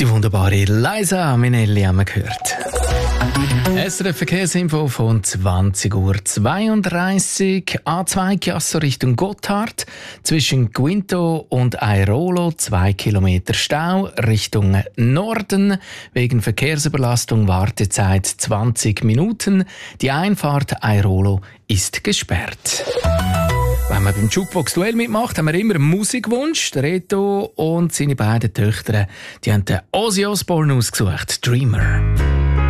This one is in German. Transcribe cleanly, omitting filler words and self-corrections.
Die wunderbare Liza Minnelli haben wir gehört. SRF Verkehrsinfo von 20:32 Uhr. A2 Chiasso Richtung Gotthard. Zwischen Guinto und Airolo 2 Kilometer Stau. Richtung Norden. Wegen Verkehrsüberlastung Wartezeit 20 Minuten. Die Einfahrt Airolo ist gesperrt. Wenn man beim Jukebox-Duell mitmacht, haben wir immer einen Musikwunsch. Der Reto und seine beiden Töchter, die haben den Ozzy Osbourne ausgesucht, Dreamer.